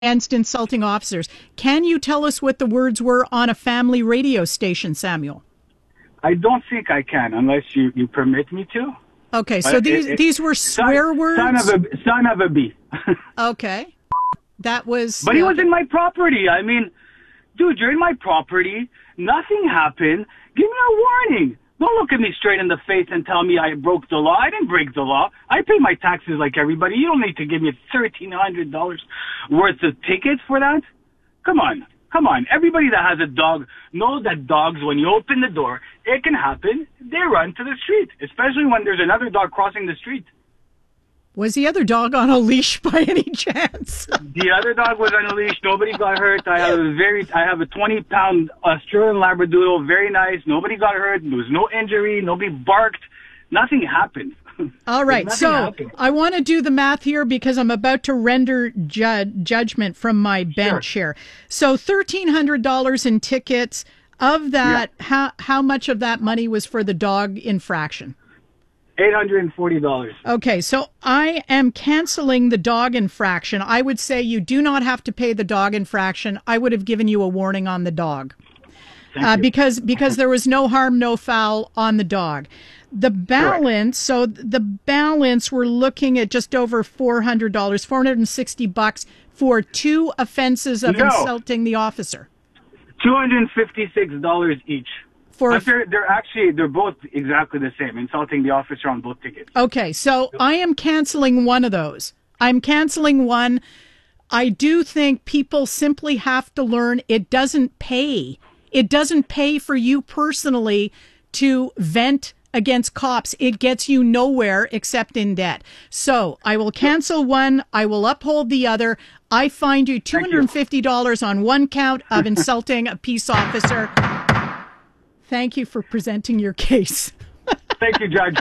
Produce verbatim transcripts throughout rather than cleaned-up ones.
against insulting officers. Can you tell us what the words were on a family radio station, Samuel? I don't think I can, unless you, you permit me to. Okay, so But these it- it- these were swear son, words? Son of a son of a b. Okay. That was... But he was in my property. I mean, dude, you're in my property. Nothing happened. Give me a warning. Don't look at me straight in the face and tell me I broke the law. I didn't break the law. I pay my taxes like everybody. You don't need to give me thirteen hundred dollars worth of tickets for that. Come on. Come on. Everybody that has a dog knows that dogs, when you open the door, it can happen. They run to the street, especially when there's another dog crossing the street. Was the other dog on a leash by any chance? The other dog was on a leash. Nobody got hurt. I have a very, I have a twenty pound Australian Labradoodle. Very nice. Nobody got hurt. There was no injury. Nobody barked. Nothing happened. All right, Nothing so happened. I want to do the math here because I'm about to render ju- judgment from my bench Sure. here. So thirteen hundred dollars in tickets. Of that, how how much of that money was for the dog infraction? eight hundred and forty dollars. Okay, so I am canceling the dog infraction. I would say you do not have to pay the dog infraction. I would have given you a warning on the dog. Uh, because because there was no harm, no foul on the dog. The balance, so the balance, we're looking at just over four hundred dollars, four hundred sixty bucks for two offenses of No. insulting the officer. two hundred fifty-six dollars each. For But they're, they're actually, they're both exactly the same, insulting the officer on both tickets. Okay, so I am canceling one of those. I'm canceling one. I do think people simply have to learn it doesn't pay. It doesn't pay for you personally to vent against cops. It gets you nowhere except in debt. So I will cancel one. I will uphold the other. I find you two hundred fifty dollars on one count of insulting a peace officer. Thank you for presenting your case. Thank you, Judge.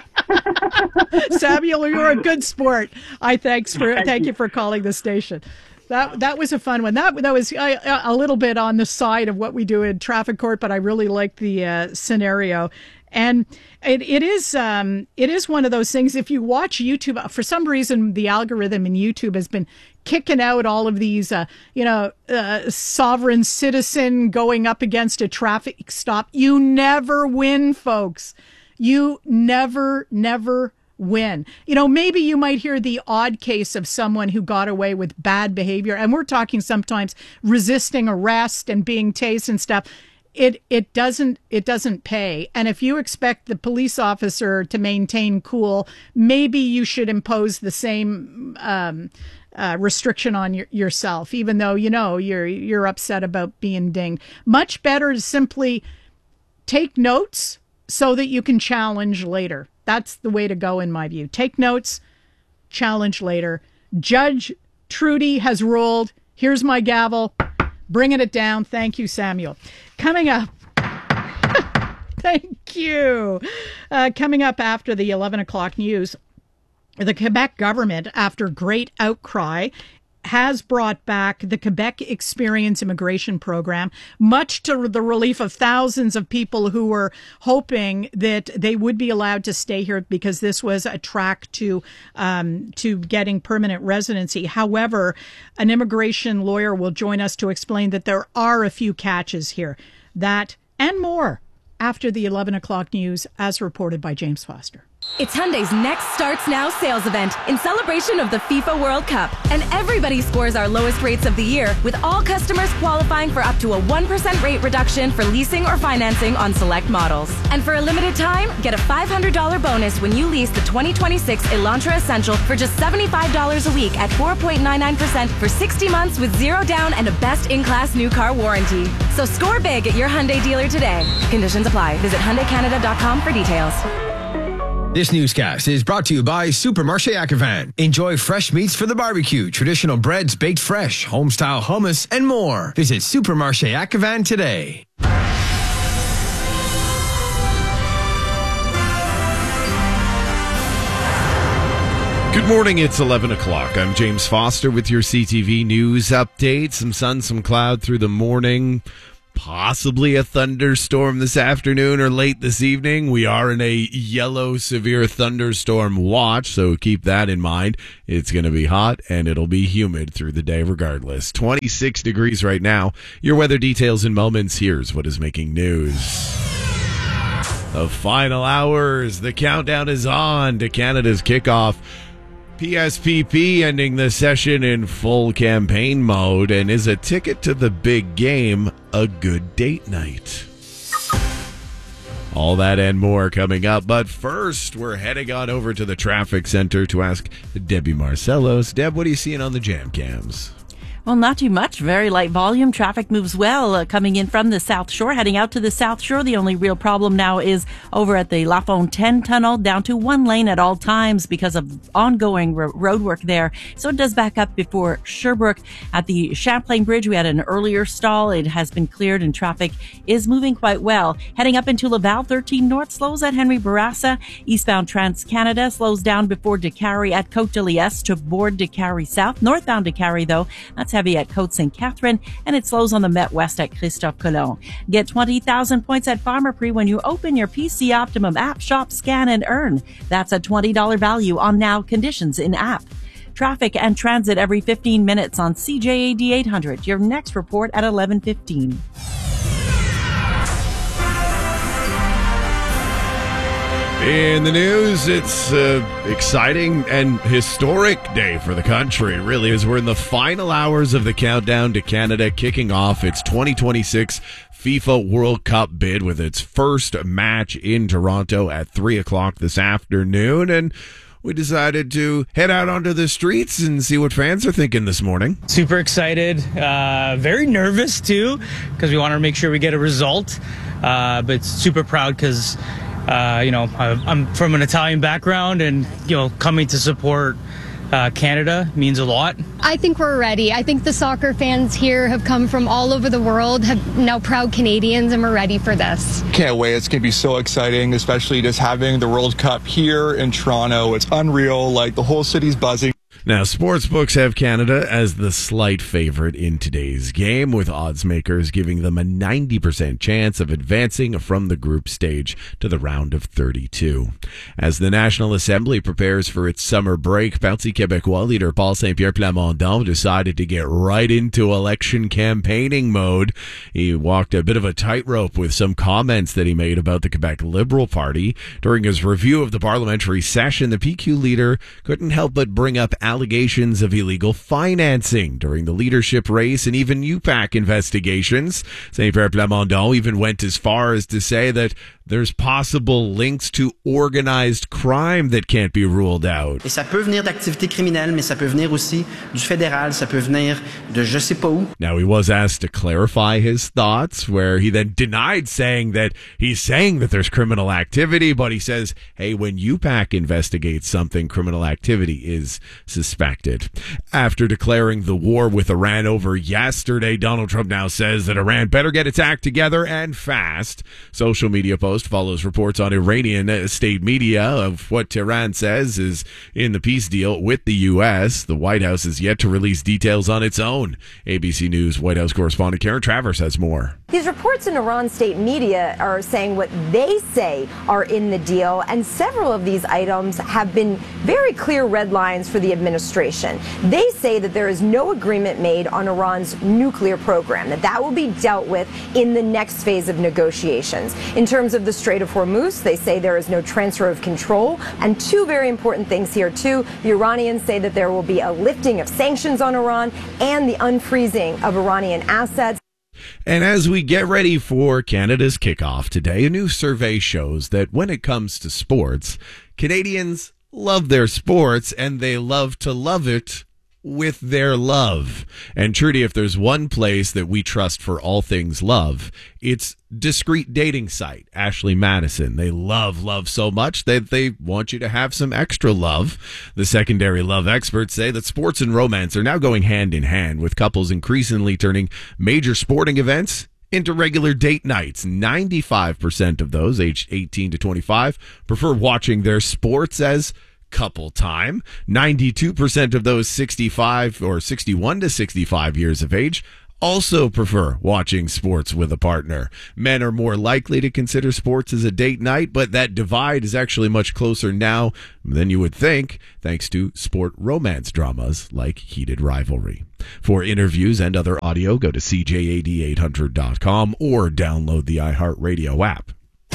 Samuel, you're a good sport. I thanks for thank, Thank you. you. for calling the station. That that was a fun one. That that was uh, a little bit on the side of what we do in traffic court, but I really liked the uh, scenario. And it it is um it is one of those things. If you watch YouTube, for some reason the algorithm in YouTube has been kicking out all of these uh, you know uh, sovereign citizen going up against a traffic stop. You never win, folks. You never never win. You know, maybe you might hear the odd case of someone who got away with bad behavior, and we're talking sometimes resisting arrest and being tased and stuff. It it doesn't it doesn't pay. And if you expect the police officer to maintain cool, maybe you should impose the same um, uh, restriction on your, yourself, even though you know you're you're upset about being dinged. Much better to simply take notes so that you can challenge later. That's the way to go, in my view. Take notes, challenge later. Judge Trudy has ruled. Here's my gavel. Bringing it down. Thank you, Samuel. Coming up. Thank you. Uh, coming up after the eleven o'clock news, the Quebec government, after great outcry, has brought back the Quebec Experience immigration program, much to the relief of thousands of people who were hoping that they would be allowed to stay here because this was a track to um, to getting permanent residency. However, an immigration lawyer will join us to explain that there are a few catches here. That and more after the eleven o'clock news, as reported by James Foster. It's Hyundai's Next Starts Now sales event in celebration of the FIFA World Cup. And everybody scores our lowest rates of the year, with all customers qualifying for up to a one percent rate reduction for leasing or financing on select models. And for a limited time, get a five hundred dollars bonus when you lease the twenty twenty-six Elantra Essential for just seventy-five dollars a week at four point nine nine percent for sixty months with zero down and a best-in-class new car warranty. So score big at your Hyundai dealer today. Conditions apply. Visit Hyundai Canada dot com for details. This newscast is brought to you by Supermarché Ackervan. Enjoy fresh meats for the barbecue, traditional breads baked fresh, home-style hummus, and more. Visit Supermarché Ackervan today. Good morning, it's eleven o'clock. I'm James Foster with your C T V News Update. Some sun, some cloud through the morning. possibly a thunderstorm this afternoon or late this evening. We are in a yellow severe thunderstorm watch, so keep that in mind. It's going to be hot and it'll be humid through the day regardless. twenty-six degrees right now. Your weather details in moments. Here's what is making news. The final hours. The countdown is on to Canada's kickoff. P S P P ending the session in full campaign mode. And is a ticket to the big game a good date night? All that and more coming up. But first, we're heading on over to the traffic center to ask Debbie Marcellos. Deb, what are you seeing on the jam cams? Well, not too much. Very light volume. Traffic moves well uh, coming in from the South Shore, heading out to the South Shore. The only real problem now is over at the La Fontaine Tunnel, down to one lane at all times because of ongoing ro- road work there. So it does back up before Sherbrooke. At the Champlain Bridge, we had an earlier stall. It has been cleared and traffic is moving quite well. Heading up into Laval, thirteen North slows at Henry Bourassa. Eastbound Trans-Canada slows down before Décarie at Côte de Liesse to board Décarie South. Northbound Décarie, though, that's heavy at Côte Saint Catherine, and it slows on the Met West at Christophe Colomb. Get twenty thousand points at Pharmaprix when you open your P C Optimum app, shop, scan, and earn. That's a twenty dollars value on now conditions in app. Traffic and transit every fifteen minutes on C J A D eight hundred. Your next report at eleven fifteen. In the news, it's an exciting and historic day for the country, really, as we're in the final hours of the countdown to Canada kicking off its twenty twenty-six FIFA World Cup bid with its first match in Toronto at three o'clock this afternoon. And we decided to head out onto the streets and see what fans are thinking this morning. Super excited, uh, very nervous too, because we want to make sure we get a result, uh, but super proud because Uh, you know, I'm from an Italian background, and, you know, coming to support uh, Canada means a lot. I think we're ready. I think the soccer fans here have come from all over the world, have now proud Canadians, and we're ready for this. Can't wait. It's going to be so exciting, especially just having the World Cup here in Toronto. It's unreal. Like, the whole city's buzzing. Now, sportsbooks have Canada as the slight favorite in today's game, with odds makers giving them a ninety percent chance of advancing from the group stage to the round of thirty-two. As the National Assembly prepares for its summer break, Parti Québécois leader Paul Saint-Pierre Plamondon decided to get right into election campaigning mode. He walked a bit of a tightrope with some comments that he made about the Quebec Liberal Party. During his review of the parliamentary session, the P Q leader couldn't help but bring up allegations of illegal financing during the leadership race and even U PAC investigations. Saint-Pierre Plamondon even went as far as to say that there's possible links to organized crime that can't be ruled out. Et ça peut venir d'activités criminelles, mais ça peut venir aussi du fédéral, ça peut venir de je sais pas où. Now, he was asked to clarify his thoughts, where he then denied saying that he's saying that there's criminal activity, but he says, hey, when U PAC investigates something, criminal activity is suspected. After declaring the war with Iran over yesterday, Donald Trump now says that Iran better get its act together and fast. Social media post follows reports on Iranian state media of what Tehran says is in the peace deal with the U S. The White House is yet to release details on its own. A B C News White House correspondent Karen Travers has more. These reports in Iran state media are saying what they say are in the deal, and several of these items have been very clear red lines for the administration. They say that there is no agreement made on Iran's nuclear program, that that will be dealt with in the next phase of negotiations. In terms of the Strait of Hormuz, they say there is no transfer of control. And two very important things here, too. The Iranians say that there will be a lifting of sanctions on Iran and the unfreezing of Iranian assets. And as we get ready for Canada's kickoff today, a new survey shows that when it comes to sports, Canadians love their sports and they love to love it with their love. And Trudy, if there's one place that we trust for all things love, it's discreet dating site Ashley Madison. They love love so much that they want you to have some extra love. The secondary love experts say that sports and romance are now going hand in hand, with couples increasingly turning major sporting events into regular date nights. ninety-five percent of those aged eighteen to twenty-five prefer watching their sports as couple time. ninety-two percent of those sixty-five or sixty-one to sixty-five years of age also prefer watching sports with a partner. Men are more likely to consider sports as a date night, but that divide is actually much closer now than you would think, thanks to sport romance dramas like Heated Rivalry. For interviews and other audio, go to C J A D eight hundred dot com or download the iHeartRadio app.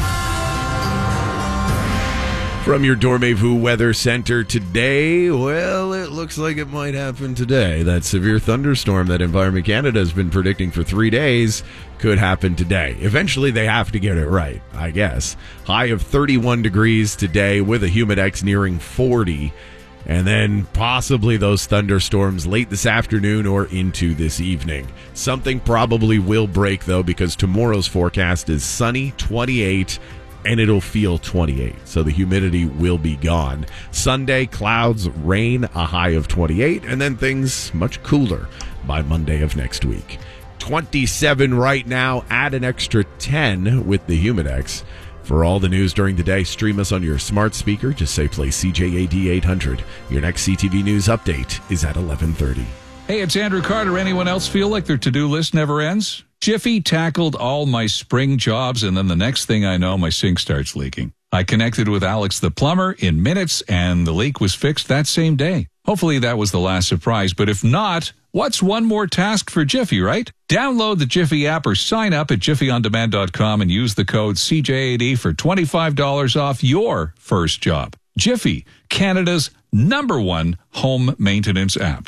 From your Dormez-vous Weather Center today, well, it looks like it might happen today. That severe thunderstorm that Environment Canada has been predicting for three days could happen today. Eventually, they have to get it right, I guess. High of thirty-one degrees today with a humidex nearing forty. And then possibly those thunderstorms late this afternoon or into this evening. Something probably will break, though, because tomorrow's forecast is sunny, twenty-eight, and it'll feel twenty-eight, so the humidity will be gone. Sunday, clouds, rain, a high of twenty-eight, and then things much cooler by Monday of next week. twenty-seven right now, add an extra ten with the humidex. For all the news during the day, stream us on your smart speaker. Just say play C J A D eight hundred. Your next C T V News update is at eleven thirty. Hey, it's Andrew Carter. Anyone else feel like their to-do list never ends? Jiffy tackled all my spring jobs, and then the next thing I know, my sink starts leaking. I connected with Alex the plumber in minutes, and the leak was fixed that same day. Hopefully that was the last surprise, but if not, what's one more task for Jiffy, right? Download the Jiffy app or sign up at jiffy on demand dot com and use the code C J A D for twenty-five dollars off your first job. Jiffy, Canada's number one home maintenance app.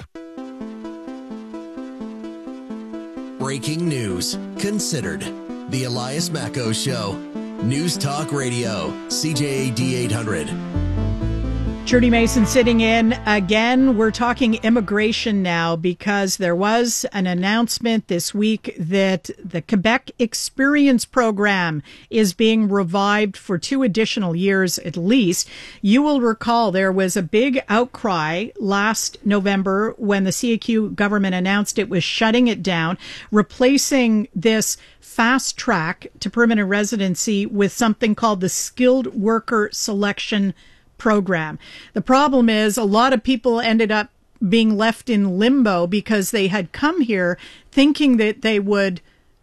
Breaking news. Considered. The Elias Macko Show. News Talk Radio. C J A D eight hundred. Trudy Mason sitting in again. We're talking immigration now because there was an announcement this week that the Quebec Experience Program is being revived for two additional years at least. You will recall there was a big outcry last November when the C A Q government announced it was shutting it down, replacing this fast track to permanent residency with something called the Skilled Worker Selection Program. The problem is a lot of people ended up being left in limbo because they had come here thinking that they would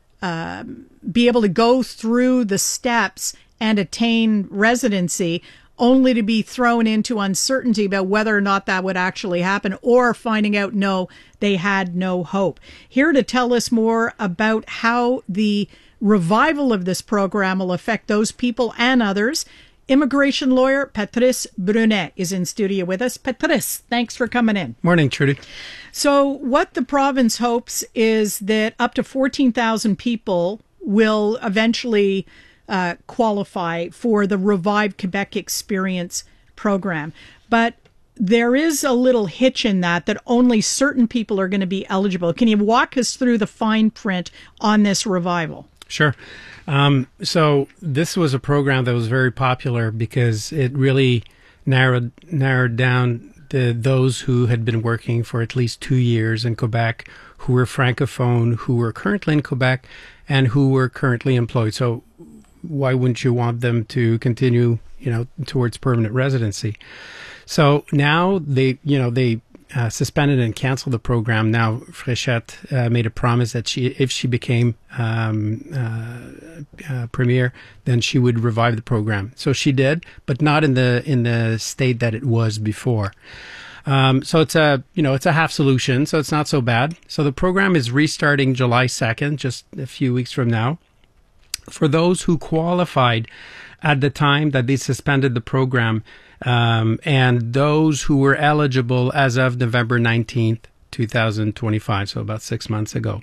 uh, be able to go through the steps and attain residency, only to be thrown into uncertainty about whether or not that would actually happen, or finding out, no, they had no hope. Here to tell us more about how the revival of this program will affect those people and others, immigration lawyer Patrice Brunet is in studio with us. Patrice, thanks for coming in. Morning, Trudy. So what the province hopes is that up to fourteen thousand people will eventually uh, qualify for the Revived Quebec Experience program. But there is a little hitch in that, that only certain people are going to be eligible. Can you walk us through the fine print on this revival? Sure. Um, so this was a program that was very popular because it really narrowed narrowed down the, those who had been working for at least two years in Quebec, who were francophone, who were currently in Quebec, and who were currently employed. So why wouldn't you want them to continue, you know, towards permanent residency? So now they, you know, they Uh, suspended and canceled the program. Now, Fréchette uh, made a promise that she, if she became um, uh, uh, premier, then she would revive the program. So she did, but not in the in the state that it was before. Um, so it's a you know it's a half solution. So it's not so bad. So the program is restarting July second, just a few weeks from now, for those who qualified at the time that they suspended the program. Um, and those who were eligible as of November nineteenth, twenty twenty-five, so about six months ago.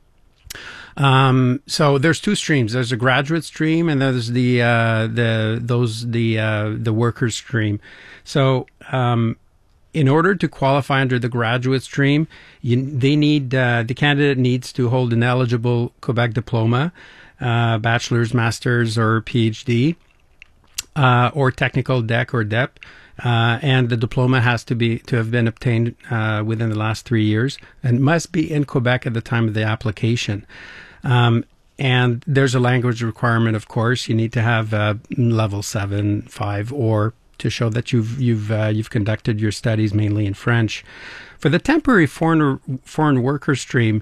Um, so there's two streams. There's a graduate stream, and there's the uh, the those the uh, the worker stream. So um, in order to qualify under the graduate stream, you, they need uh, the candidate needs to hold an eligible Quebec diploma, uh, bachelor's, master's, or PhD. Uh, or technical D E C or D E P, uh, and the diploma has to be to have been obtained uh, within the last three years and must be in Quebec at the time of the application. Um, and there's a language requirement, of course. You need to have uh, level seven, five, or to show that you've you've uh, you've conducted your studies mainly in French. For the temporary foreign foreign worker stream,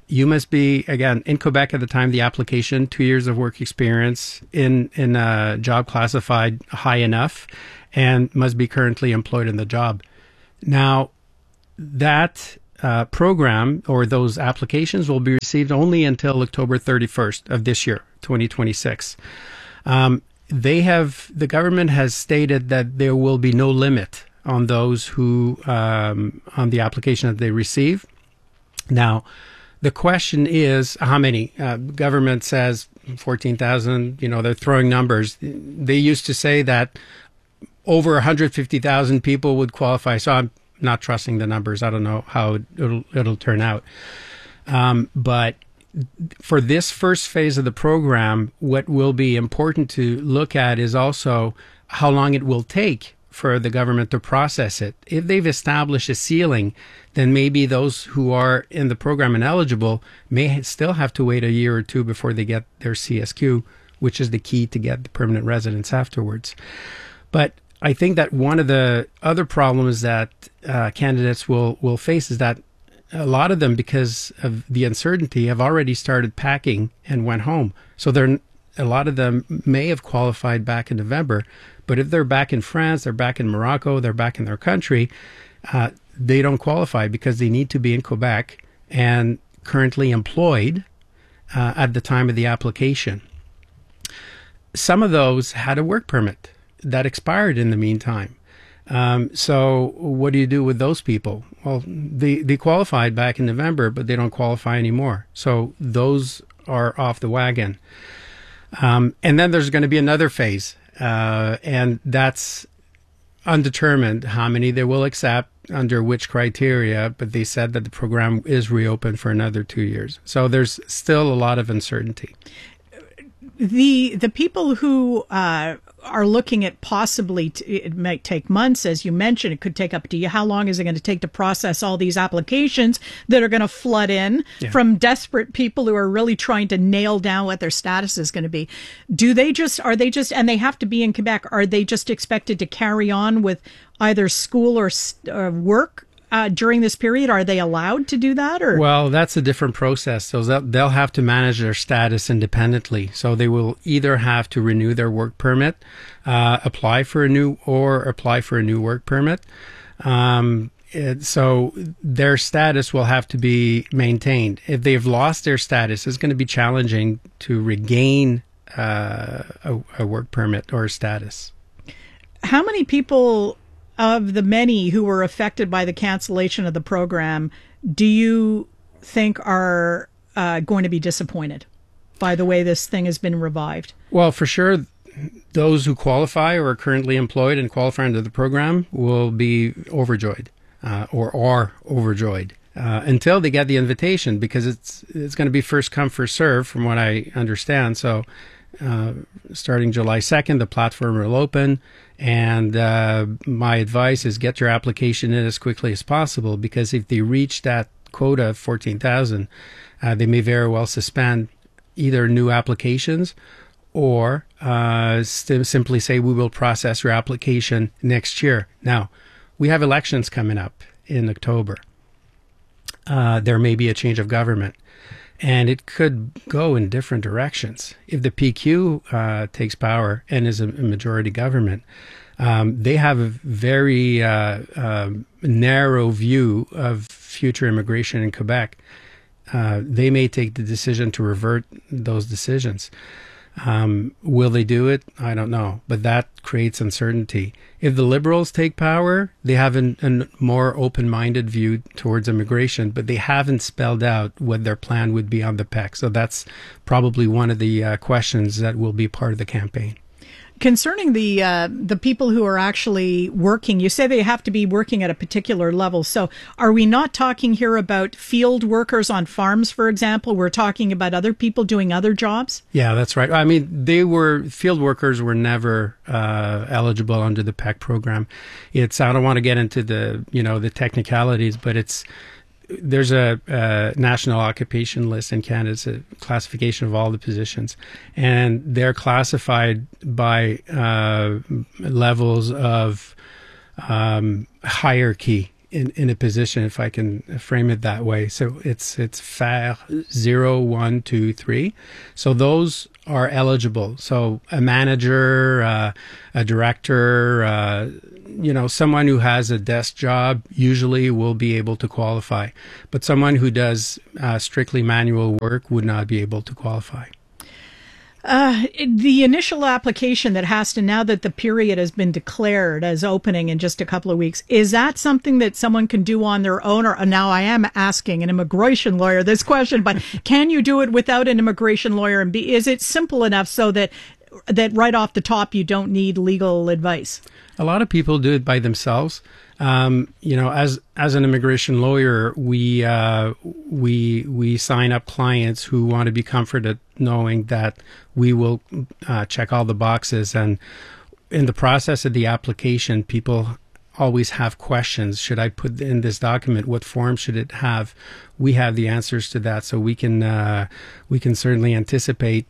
you must be, again, in Quebec at the time of the application, two years of work experience in, in a job classified high enough, and must be currently employed in the job. Now, that uh, program or those applications will be received only until October thirty-first of this year, twenty twenty-six. Um, they have, the government has stated that there will be no limit on those who, um, on the application that they receive. Now, the question is how many? Uh, government says fourteen thousand, you know, they're throwing numbers. They used to say that over one hundred fifty thousand people would qualify. So I'm not trusting the numbers. I don't know how it'll, it'll turn out. Um, but for this first phase of the program, what will be important to look at is also how long it will take for the government to process it. If they've established a ceiling, then maybe those who are in the program and eligible may still have to wait a year or two before they get their C S Q, which is the key to get the permanent residence afterwards. But I think that one of the other problems that uh, candidates will, will face is that a lot of them, because of the uncertainty, have already started packing and went home. So they're, a lot of them may have qualified back in November, but if they're back in France, they're back in Morocco, they're back in their country, uh, they don't qualify because they need to be in Quebec and currently employed uh, at the time of the application. Some of those had a work permit that expired in the meantime. Um, so what do you do with those people? Well, they, they qualified back in November, but they don't qualify anymore. So those are off the wagon. Um, and then there's going to be another phase, uh, and that's undetermined how many they will accept, under which criteria, but they said that the program is reopened for another two years. So there's still a lot of uncertainty. The the people who uh, are looking at possibly, t- it might take months, as you mentioned, it could take up to you. How long is it going to take to process all these applications that are going to flood in yeah. from desperate people who are really trying to nail down what their status is going to be? Do they just, are they just, and they have to be in Quebec, are they just expected to carry on with either school or uh, work Uh, during this period? Are they allowed to do that? Or well, that's a different process. So they'll have to manage their status independently. So they will either have to renew their work permit, uh, apply for a new, or apply for a new work permit. Um, it, so their status will have to be maintained. If they've lost their status, it's going to be challenging to regain uh, a, a work permit or a status. How many people of the many who were affected by the cancellation of the program do you think are uh, going to be disappointed by the way this thing has been revived? Well, for sure, those who qualify or are currently employed and qualify under the program will be overjoyed uh, or are overjoyed uh, until they get the invitation, because it's it's going to be first come, first serve from what I understand. So uh, starting July second, the platform will open. And uh, my advice is get your application in as quickly as possible, because if they reach that quota of fourteen thousand, uh, they may very well suspend either new applications or uh, st- simply say, we will process your application next year. Now, we have elections coming up in October. Uh, there may be a change of government, and it could go in different directions. If the P Q uh, takes power and is a, a majority government, um, they have a very uh, uh, narrow view of future immigration in Quebec. Uh, they may take the decision to revert those decisions. Um, will they do it? I don't know, but that creates uncertainty. If the Liberals take power, they have a an more open-minded view towards immigration, but they haven't spelled out what their plan would be on the P E C. So that's probably one of the uh, questions that will be part of the campaign. Concerning the uh, the people who are actually working, you say they have to be working at a particular level. So are we not talking here about field workers on farms, for example? We're talking about other people doing other jobs? Yeah, that's right. I mean, they were, field workers were never uh, eligible under the P E C program. It's, I don't want to get into the, you know, the technicalities, but it's, there's a, a national occupation list in Canada. It's a classification of all the positions, and they're classified by uh, levels of um, hierarchy in, in a position, if I can frame it that way. So it's it's F A R zero, one, two, three. So those are eligible. So a manager, uh, a director, uh, you know, someone who has a desk job usually will be able to qualify. But someone who does uh, strictly manual work would not be able to qualify. Uh, the initial application that has to, now that the period has been declared as opening in just a couple of weeks, is that something that someone can do on their own? Or now I am asking an immigration lawyer this question, but can you do it without an immigration lawyer? And be, is it simple enough so that that right off the top you don't need legal advice? A lot of people do it by themselves. Um, you know, as as an immigration lawyer, we uh, we we sign up clients who want to be comforted knowing that we will uh, check all the boxes. And in the process of the application, people always have questions. Should I put in this document? What form should it have? We have the answers to that, so we can uh, we can certainly anticipate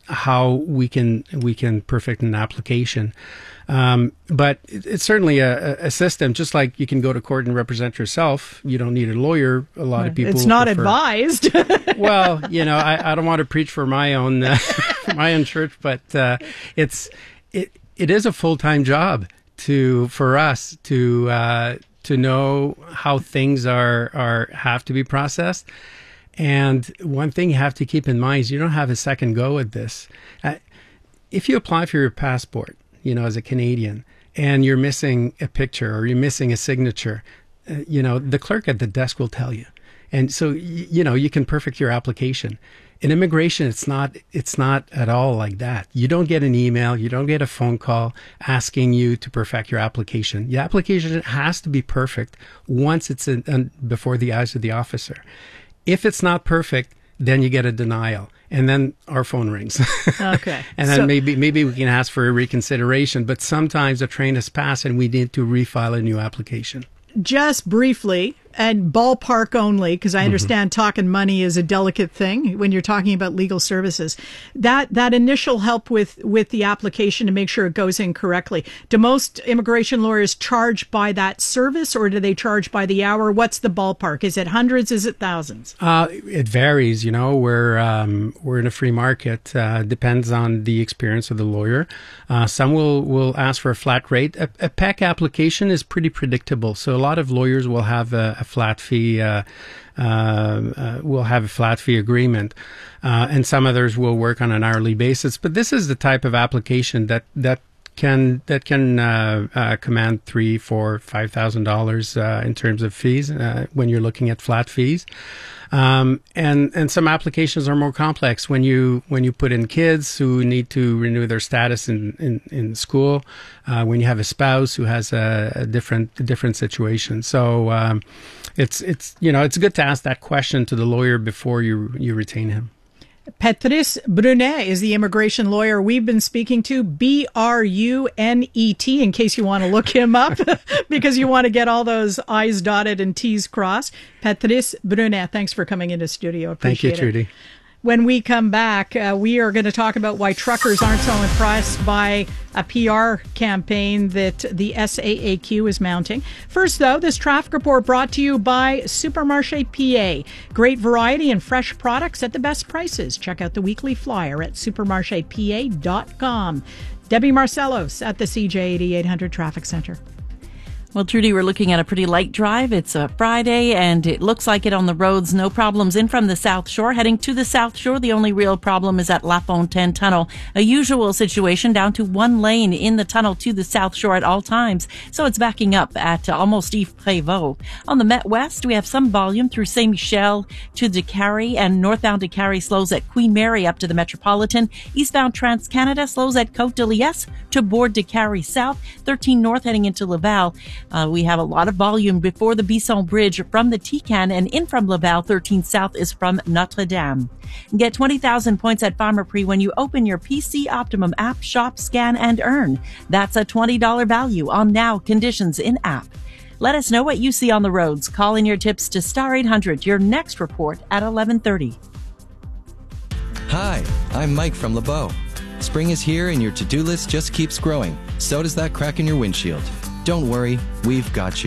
how we can we can perfect an application. Um, but it, it's certainly a, a system, just like you can go to court and represent yourself. You don't need a lawyer. A lot right. of people It's not prefer, advised. Well, you know, I, I don't want to preach for my own uh, for my own church, but uh, it's it it is a full-time job to for us to uh, to know how things are are have to be processed. And one thing you have to keep in mind is you don't have a second go at this. Uh, if you apply for your passport, you know, as a Canadian, and you're missing a picture or you're missing a signature, uh, you know, the clerk at the desk will tell you. And so, y- you know, you can perfect your application. In immigration, it's not it's not at all like that. You don't get an email, you don't get a phone call asking you to perfect your application. Your application has to be perfect once it's in, in, before the eyes of the officer. If it's not perfect, then you get a denial, and then our phone rings. Okay. And then So- maybe maybe we can ask for a reconsideration, but sometimes a train has passed and we need to refile a new application. Just briefly, and ballpark only, because I understand talking money is a delicate thing when you're talking about legal services. That that initial help with, with the application to make sure it goes in correctly. Do most immigration lawyers charge by that service, or do they charge by the hour? What's the ballpark? Is it hundreds? Is it thousands? Uh, it varies, you know. We're um, we're in a free market. Uh, depends on the experience of the lawyer. Uh, some will, will ask for a flat rate. A, a P E C application is pretty predictable, so a lot of lawyers will have a, a flat fee. Uh, uh, uh, will have a flat fee agreement, uh, and some others will work on an hourly basis. But this is the type of application that that can that can uh, uh, command three, four, five thousand dollars uh, in terms of fees uh, when you're looking at flat fees. Um, and and some applications are more complex when you when you put in kids who need to renew their status in in, in school, uh, when you have a spouse who has a, a different a different situation. So um, it's it's you know it's good to ask that question to the lawyer before you you retain him. Patrice Brunet is the immigration lawyer we've been speaking to, B R U N E T, in case you want to look him up, because you want to get all those I's dotted and T's crossed. Patrice Brunet, thanks for coming into studio. Appreciate Thank you, Trudy. it. When we come back, uh, we are going to talk about why truckers aren't so impressed by a P R campaign that the S A A Q is mounting. First, though, this traffic report brought to you by Supermarché P A. Great variety and fresh products at the best prices. Check out the weekly flyer at supermarché p a dot com. Debbie Marcellos at the C J eighty-eight hundred Traffic Center. Well, Trudy, we're looking at a pretty light drive. It's a Friday, and it looks like it on the roads. No problems in from the South Shore. Heading to the South Shore, the only real problem is at La Fontaine Tunnel. A usual situation down to one lane in the tunnel to the South Shore at all times. So it's backing up at uh, almost Yves Prévost. On the Met West, we have some volume through Saint Michel to Décarie, and northbound Décarie slows at Queen Mary up to the Metropolitan. Eastbound Trans-Canada slows at Côte de Liesse to board Décarie South. thirteen North heading into Laval. Uh, we have a lot of volume before the Bisson Bridge from the Tican, and in from Laval. thirteen South is from Notre Dame. Get twenty thousand points at Pharmaprix when you open your P C Optimum app, shop, scan, and earn. That's a twenty dollars value on now conditions in app. Let us know what you see on the roads. Call in your tips to Star eight hundred. Your next report at eleven thirty. Hi, I'm Mike from LeBeau. Spring is here and your to-do list just keeps growing. So does that crack in your windshield. Don't worry, we've got you.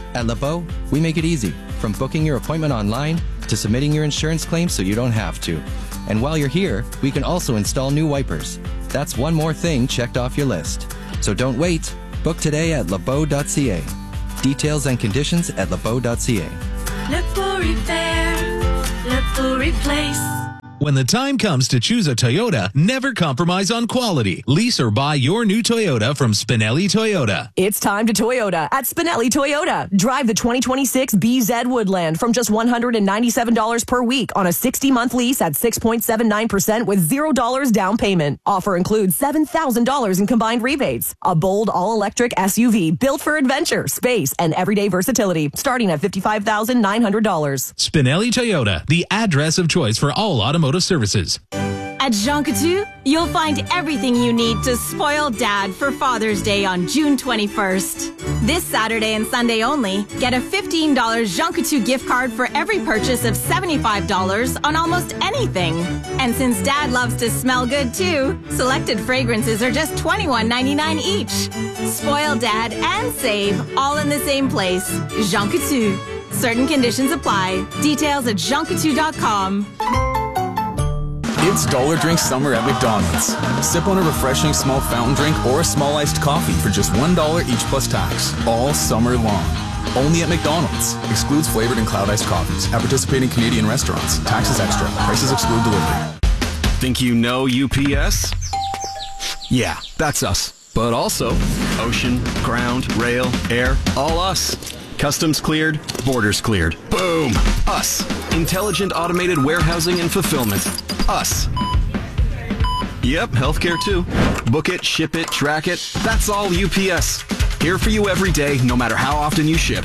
At LeBeau, we make it easy, from booking your appointment online to submitting your insurance claim so you don't have to. And while you're here, we can also install new wipers. That's one more thing checked off your list. So don't wait. Book today at lebeau dot c a. Details and conditions at lebeau dot c a. LeBeau Repair, LeBeau Replace. When the time comes to choose a Toyota, never compromise on quality. Lease or buy your new Toyota from Spinelli Toyota. It's time to Toyota at Spinelli Toyota. Drive the twenty twenty-six B Z Woodland from just one hundred ninety-seven dollars per week on a sixty-month lease at six point seven nine percent with zero dollars down payment. Offer includes seven thousand dollars in combined rebates. A bold all-electric S U V built for adventure, space, and everyday versatility, starting at fifty-five thousand nine hundred dollars. Spinelli Toyota, the address of choice for all automotive services. At Jean Coutu, you'll find everything you need to spoil Dad for Father's Day on June twenty-first. This Saturday and Sunday only, get a fifteen dollars Jean Coutu gift card for every purchase of seventy-five dollars on almost anything. And since Dad loves to smell good too, selected fragrances are just twenty-one ninety-nine each. Spoil Dad and save all in the same place. Jean Coutu. Certain conditions apply. Details at jean coutu dot com. It's Dollar Drink Summer at McDonald's. Sip on a refreshing small fountain drink or a small iced coffee for just one dollar each plus tax, all summer long. Only at McDonald's. Excludes flavored and cloud iced coffees at participating Canadian restaurants. Taxes extra. Prices exclude delivery. Think you know U P S? Yeah, that's us. But also ocean, ground, rail, air, all us. Customs cleared, borders cleared. Boom! Us. Intelligent automated warehousing and fulfillment. Us. Yep, healthcare too. Book it, ship it, track it. That's all U P S. Here for you every day, no matter how often you ship.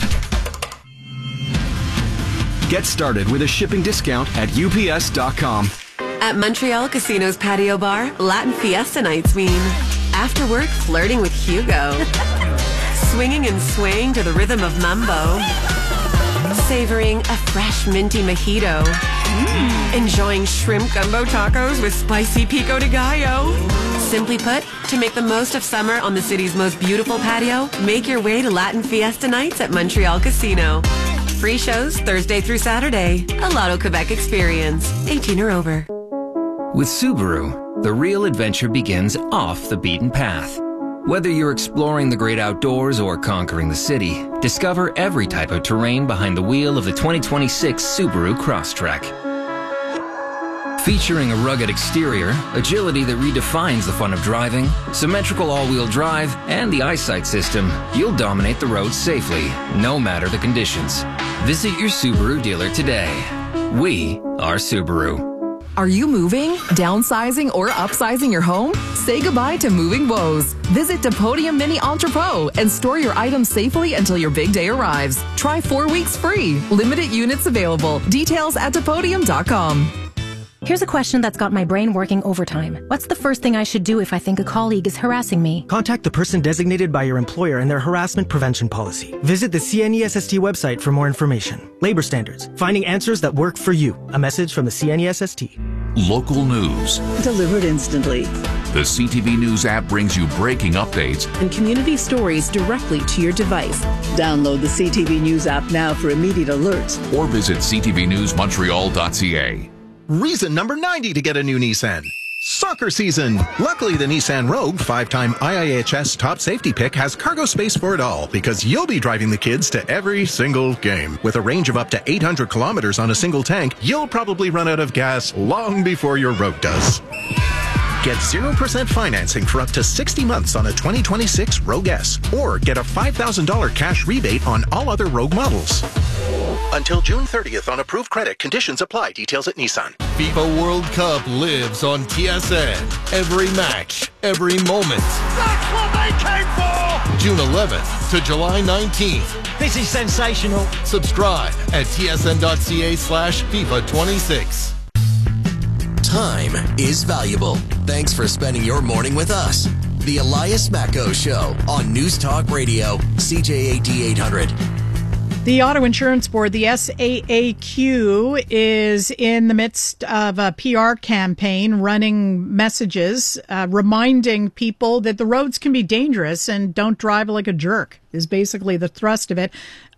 Get started with a shipping discount at U P S dot com. At Montreal Casino's patio bar, Latin Fiesta nights mean after work flirting with Hugo. Swinging and swaying to the rhythm of mambo. Savoring a fresh minty mojito. Mm. Enjoying shrimp gumbo tacos with spicy pico de gallo. Simply put, to make the most of summer on the city's most beautiful patio, make your way to Latin Fiesta nights at Montreal Casino. Free shows Thursday through Saturday. A Lotto Quebec experience. eighteen or over. With Subaru, the real adventure begins off the beaten path. Whether you're exploring the great outdoors or conquering the city, discover every type of terrain behind the wheel of the twenty twenty-six Subaru Crosstrek. Featuring a rugged exterior, agility that redefines the fun of driving, symmetrical all-wheel drive, and the eyesight system, you'll dominate the road safely, no matter the conditions. Visit your Subaru dealer today. We are Subaru. Are you moving, downsizing, or upsizing your home? Say goodbye to moving woes. Visit Depodium Mini Entrepot and store your items safely until your big day arrives. Try four weeks free. Limited units available. Details at depodium dot com. Here's a question that's got my brain working overtime. What's the first thing I should do if I think a colleague is harassing me? Contact the person designated by your employer and their harassment prevention policy. Visit the C N E S S T website for more information. Labor standards. Finding answers that work for you. A message from the C N E S S T. Local news. Delivered instantly. The C T V News app brings you breaking updates and community stories directly to your device. Download the C T V News app now for immediate alerts. Or visit c t v news montreal dot c a. Reason number ninety to get a new Nissan. Soccer season. Luckily, the Nissan Rogue, five-time I I H S top safety pick, has cargo space for it all because you'll be driving the kids to every single game. With a range of up to eight hundred kilometers on a single tank, you'll probably run out of gas long before your Rogue does. Get zero percent financing for up to sixty months on a twenty twenty-six Rogue S, or get a five thousand dollars cash rebate on all other Rogue models. Until June thirtieth on approved credit. Conditions apply. Details at Nissan. FIFA World Cup lives on T S N. Every match, every moment. That's what they came for! June eleventh to July nineteenth. This is sensational. Subscribe at t s n dot c a slash FIFA twenty-six. Time is valuable. Thanks for spending your morning with us. The Elias Macko Show on News Talk Radio, C J A D eight hundred. The Auto Insurance Board, the S A A Q, is in the midst of a P R campaign running messages uh, reminding people that the roads can be dangerous and don't drive like a jerk is basically the thrust of it.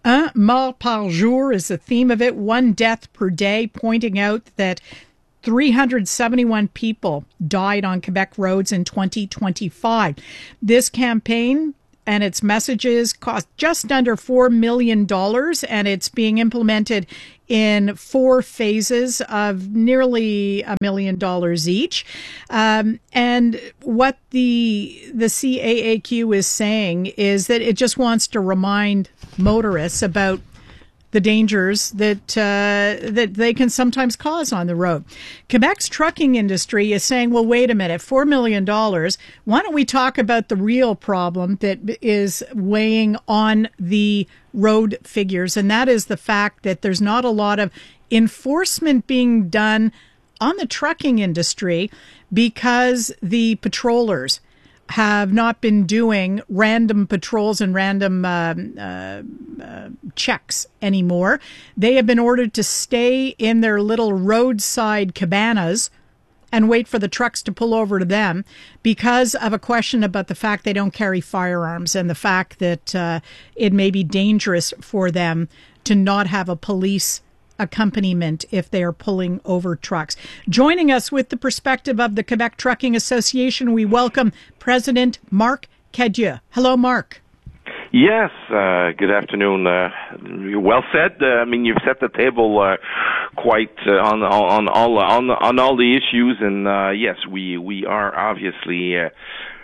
Un mort par jour is the theme of it, one death per day, pointing out that three hundred seventy-one people died on Quebec roads in twenty twenty-five. This campaign and its messages cost just under four million dollars, and it's being implemented in four phases of nearly a million dollars each. Um, and what the the C A A Q is saying is that it just wants to remind motorists about the dangers that uh, that they can sometimes cause on the road. Quebec's trucking industry is saying, well, wait a minute, four million dollars, why don't we talk about the real problem that is weighing on the road figures, and that is the fact that there's not a lot of enforcement being done on the trucking industry because the patrollers have not been doing random patrols and random uh, uh, uh, checks anymore. They have been ordered to stay in their little roadside cabanas and wait for the trucks to pull over to them because of a question about the fact they don't carry firearms and the fact that uh, it may be dangerous for them to not have a police accompaniment if they are pulling over trucks. Joining us with the perspective of the Quebec Trucking Association, we welcome President Marc Cadieux. Hello, Marc. Yes, uh, good afternoon. Uh, well said. Uh, I mean, you've set the table uh, quite uh, on on all on on all the issues, and uh, yes, we we are obviously uh,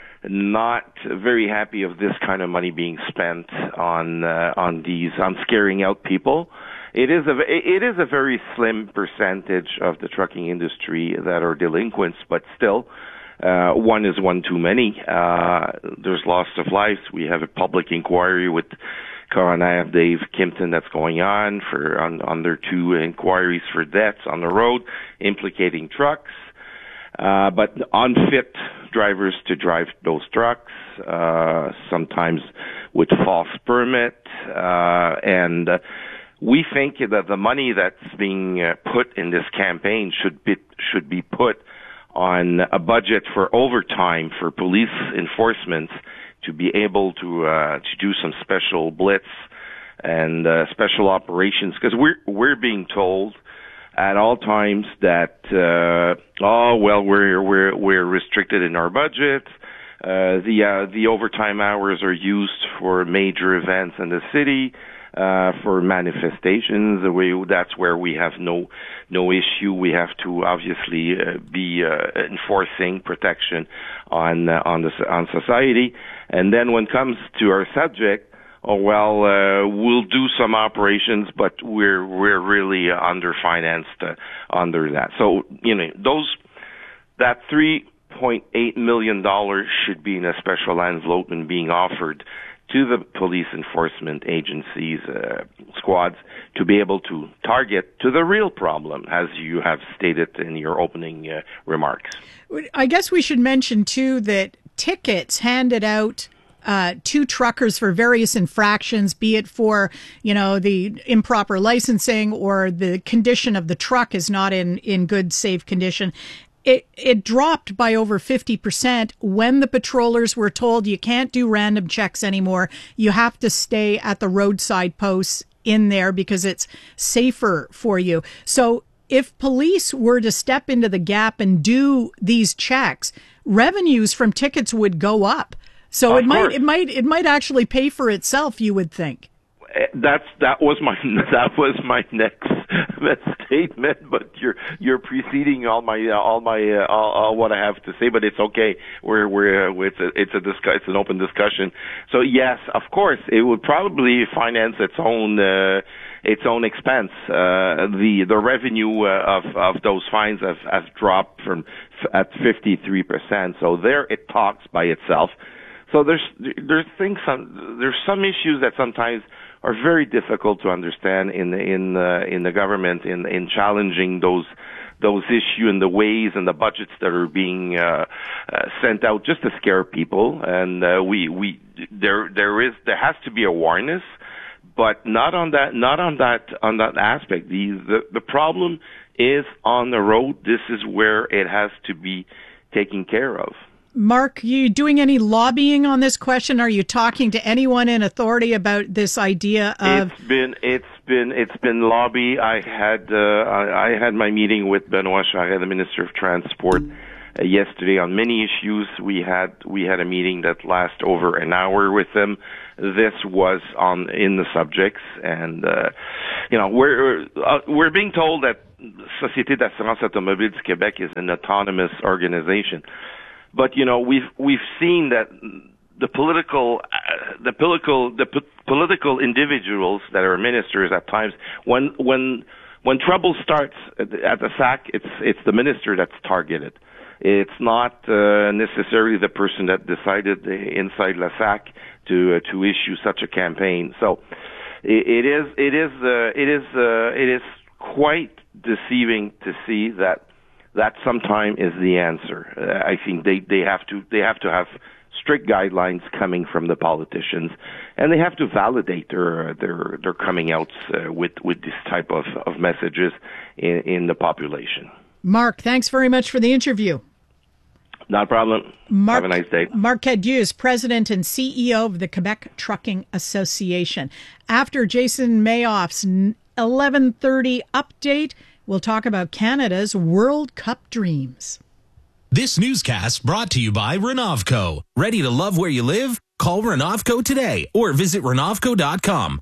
not very happy of this kind of money being spent on uh, on these on scaring out people. It is a it is a very slim percentage of the trucking industry that are delinquents, but still, uh, one is one too many. Uh, there's loss of lives. We have a public inquiry with Coroner Dave Kimpton that's going on for on, on their two inquiries for deaths on the road implicating trucks, uh, but unfit drivers to drive those trucks, uh, sometimes with false permit, uh, and uh, we think that the money that's being uh, put in this campaign should be should be put on a budget for overtime for police enforcement to be able to uh, to do some special blitz and uh, special operations, because we're we're being told at all times that uh, oh well we're we're we're restricted in our budget. Uh, the uh, the overtime hours are used for major events in the city. Uh, for manifestations, we, that's where we have no no issue. We have to obviously uh, be uh, enforcing protection on uh, on the on society. And then when it comes to our subject, oh well, uh, we'll do some operations, but we're we're really underfinanced uh, under that. So you know those that three point eight million dollars should be in a special envelope and being offered to the police enforcement agencies, uh, squads, to be able to target to the real problem, as you have stated in your opening uh, remarks. I guess we should mention, too, that tickets handed out uh, to truckers for various infractions, be it for, you know, the improper licensing or the condition of the truck is not in, in good, safe condition. It it dropped by over fifty percent when the patrollers were told you can't do random checks anymore. You have to stay at the roadside posts in there because it's safer for you. So if police were to step into the gap and do these checks, revenues from tickets would go up. So it might it might it might actually pay for itself, you would think. That's that was my that was my next statement, but you're you're preceding all my uh, all my uh, all, all what I have to say. But it's okay. We're we're uh, it's a it's a discuss, it's an open discussion. So yes, of course, it would probably finance its own uh, its own expense. Uh, the the revenue uh, of of those fines have, have dropped from at fifty-three percent. So there it talks by itself. So there's there's things some there's some issues that sometimes are very difficult to understand in the, in the, in the government in in challenging those those issues and the ways and the budgets that are being uh, uh, sent out just to scare people. And uh, we we there there is there has to be awareness, but not on that not on that on that aspect. The the, the problem is on the road. This is where it has to be taken care of. Mark, you doing any lobbying on this question? Are you talking to anyone in authority about this idea of? It's been it's been it's been lobby. I had uh, I, I had my meeting with Benoit Charest, the Minister of Transport, uh, yesterday on many issues. We had we had a meeting that lasted over an hour with them. This was on in the subjects, and uh, you know we're uh, we're being told that Société d'assurance automobile du Québec is an autonomous organization. But you know we've we've seen that the political uh, the political the p- political individuals that are ministers at times when when when trouble starts at the, at the S A C, it's it's the minister that's targeted. It's not uh, necessarily the person that decided inside La S A C to uh, to issue such a campaign. So it, it is it is uh, it is uh, it is quite deceiving to see that. That sometime is the answer. Uh, I think they, they have to they have to have strict guidelines coming from the politicians, and they have to validate their their their coming outs uh, with with this type of, of messages in, in the population. Mark, thanks very much for the interview. Not a problem. Mark, have a nice day. Mark Cadieux is president and C E O of the Quebec Trucking Association. After Jason Mayoff's eleven thirty update, we'll talk about Canada's World Cup dreams. This newscast brought to you by Renovco. Ready to love where you live? Call Renovco today or visit renovco dot com.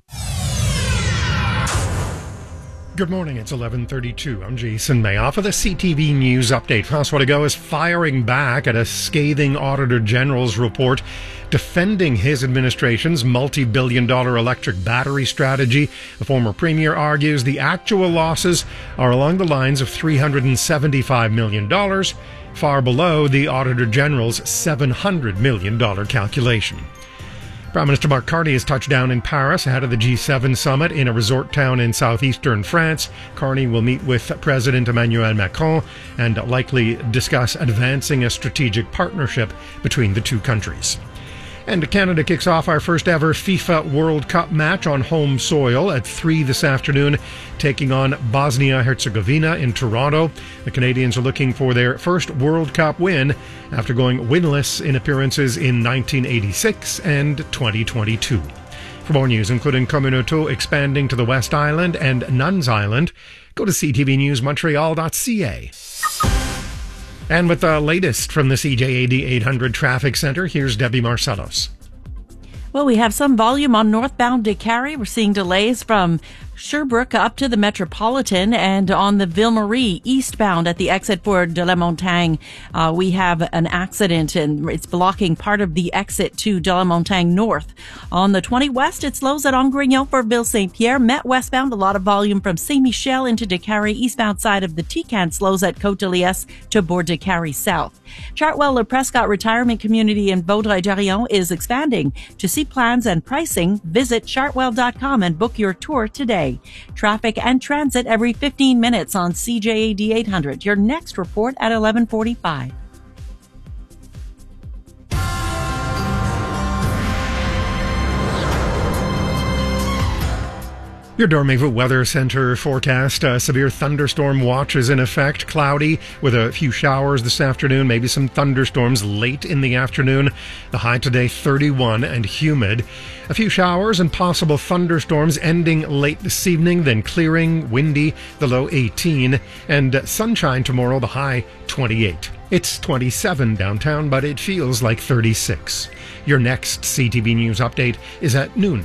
Good morning, it's eleven thirty-two. I'm Jason Mayoff of the C T V News Update. François Legault is firing back at a scathing Auditor General's report defending his administration's multi-billion dollar electric battery strategy. The former premier argues the actual losses are along the lines of three hundred seventy-five million dollars, far below the Auditor General's seven hundred million dollars calculation. Prime Minister Mark Carney has touched down in Paris ahead of the G seven summit in a resort town in southeastern France. Carney will meet with President Emmanuel Macron and likely discuss advancing a strategic partnership between the two countries. And Canada kicks off our first ever FIFA World Cup match on home soil at three this afternoon, taking on Bosnia-Herzegovina in Toronto. The Canadians are looking for their first World Cup win after going winless in appearances in nineteen eighty-six and twenty twenty-two. For more news, including Communauto expanding to the West Island and Nuns Island, go to c t v news montreal dot c a. And with the latest from the C J A D eight hundred Traffic Center, here's Debbie Marcellos. Well, we have some volume on northbound Décarie. We're seeing delays from Sherbrooke up to the Metropolitan, and on the Ville-Marie eastbound at the exit for De La Montagne, uh, we have an accident and it's blocking part of the exit to De La Montagne north. On the twenty west, it slows at Angrignon for Ville Saint-Pierre. Met westbound, a lot of volume from Saint-Michel into Décarie. Eastbound side of the Tican slows at Côte-de-Liesse to Bourg-Décarie south. Chartwell-Le Prescott Retirement Community in Vaudreuil-Dorion is expanding. To see plans and pricing, visit chartwell dot com and book your tour today. Traffic and transit every fifteen minutes on C J A D eight hundred. Your next report at eleven forty-five. Your Dormez-vous Weather Center forecast. A severe thunderstorm watch is in effect. Cloudy with a few showers this afternoon, maybe some thunderstorms late in the afternoon. The high today thirty-one and humid. A few showers and possible thunderstorms ending late this evening, then clearing, windy, the low eighteen. And sunshine tomorrow, the high twenty-eight. It's twenty-seven downtown, but it feels like thirty-six. Your next C T V News update is at noon.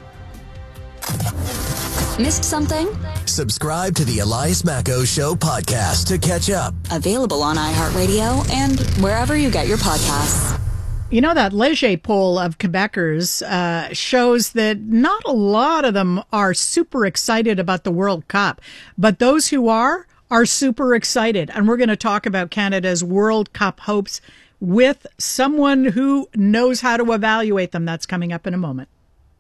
Missed something? Subscribe to the Elias Macko Show podcast to catch up. Available on iHeartRadio and wherever you get your podcasts. You know, that Leger poll of Quebecers uh, shows that not a lot of them are super excited about the World Cup, but those who are, are super excited. And we're going to talk about Canada's World Cup hopes with someone who knows how to evaluate them. That's coming up in a moment.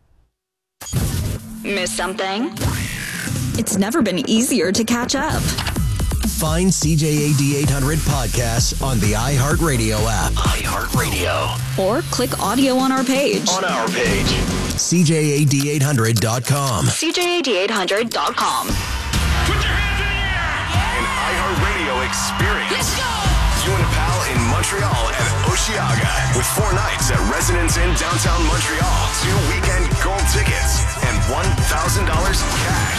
Miss something? It's never been easier to catch up. Find C J A D eight hundred podcasts on the iHeartRadio app. iHeartRadio. Or click audio on our page. On our page. C J A D eight hundred dot com. C J A D eight hundred dot com. Put your hands in the air! An iHeartRadio experience. Let's go! You and a pal in Montreal at Ocean Balenciaga with four nights at Residence Inn downtown Montreal, two weekend gold tickets, and one thousand dollars cash.